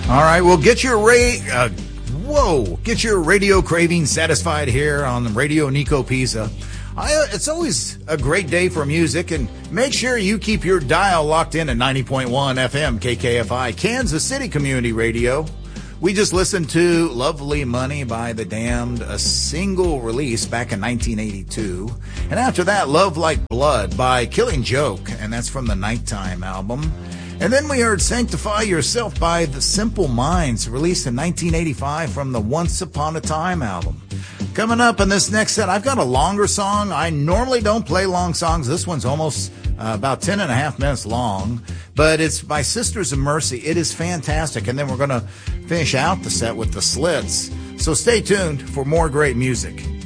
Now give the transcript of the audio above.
All right, well, get your radio craving satisfied here on Radio Nico Pisa. It's always a great day for music, and make sure you keep your dial locked in at 90.1 FM KKFI, Kansas City Community Radio. We just listened to Lovely Money by The Damned, a single release back in 1982. And after that, Love Like Blood by Killing Joke, and that's from the Nighttime album. And then we heard Sanctify Yourself by The Simple Minds, released in 1985 from the Once Upon a Time album. Coming up in this next set, I've got a longer song. I normally don't play long songs. This one's almost about 10 and a half minutes long, but it's by Sisters of Mercy. It is fantastic. And then we're going to finish out the set with the Slits. So stay tuned for more great music.